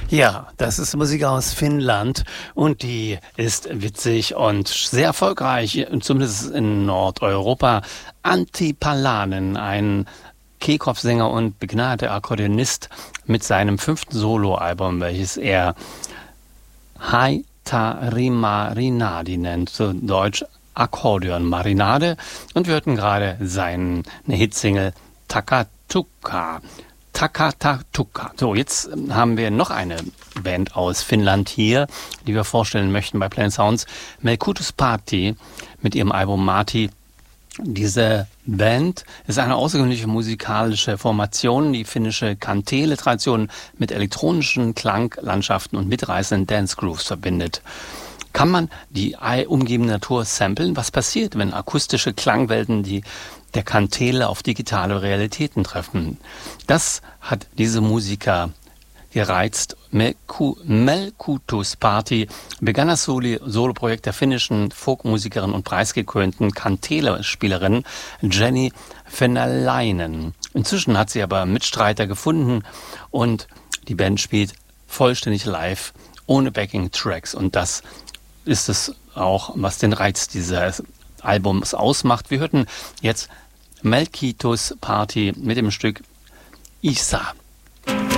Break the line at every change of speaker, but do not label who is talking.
Ja, das ist Musik aus Finnland und die ist witzig und sehr erfolgreich, zumindest in Nordeuropa. Antti Palanen, ein Kehlkopfsänger und begnadeter Akkordeonist mit seinem 5. Soloalbum, welches er Haitari-Marinadi nennt, zu Deutsch Akkordeon-Marinade. Und wir hörten gerade seine Hitsingle Takatuka. Takatuka. So, jetzt haben wir noch eine Band aus Finnland hier, die wir vorstellen möchten bei Planet Sounds. Melkutus Party mit ihrem Album Marti. Diese Band ist eine außergewöhnliche musikalische Formation, die finnische Kantele-Tradition mit elektronischen Klanglandschaften und mitreißenden Dance-Grooves verbindet. Kann man die umgebende Natur samplen? Was passiert, wenn akustische Klangwelten der Kantele auf digitale Realitäten treffen? Das hat diese Musiker gereizt. Melkutus Party begann das Soloprojekt der finnischen Folkmusikerin und preisgekrönten Kantele-Spielerin Jenny Fenalainen. Inzwischen hat sie aber Mitstreiter gefunden und die Band spielt vollständig live, ohne Backing-Tracks. Und das ist es auch, was den Reiz dieses Albums ausmacht. Wir hörten jetzt Melkutus Party mit dem Stück Isa.